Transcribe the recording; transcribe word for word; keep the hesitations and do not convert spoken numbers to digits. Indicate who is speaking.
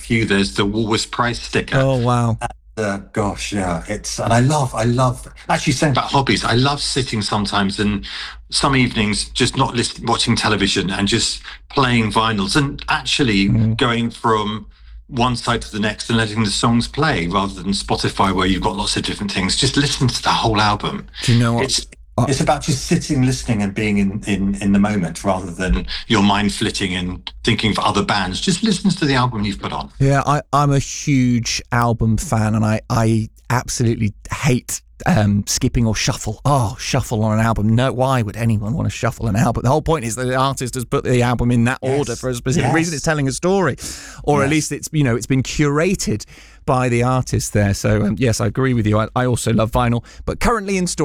Speaker 1: few. There's the Woolworths Price sticker.
Speaker 2: Oh, wow.
Speaker 3: Uh, gosh, yeah, it's and I love, I love actually saying
Speaker 1: about hobbies. I love sitting sometimes and some evenings just not listening, watching television and just playing vinyls and actually mm. going from one side to the next and letting the songs play rather than Spotify where you've got lots of different things. Just listen to the whole album.
Speaker 2: Do you know what?
Speaker 3: It's, It's about just sitting, listening, and being in, in, in the moment rather than
Speaker 1: your mind flitting and thinking for other bands. Just listen to the album you've put on.
Speaker 2: Yeah, I, I'm a huge album fan, and I, I absolutely hate um, skipping or shuffle. Oh, shuffle on an album. No, why would anyone want to shuffle an album? The whole point is that the artist has put the album in that yes. order for a specific yes. reason. It's telling a story, or yes. at least it's, you know, it's been curated by the artist there. So um, yes, I agree with you. I, I also love vinyl, but currently in store.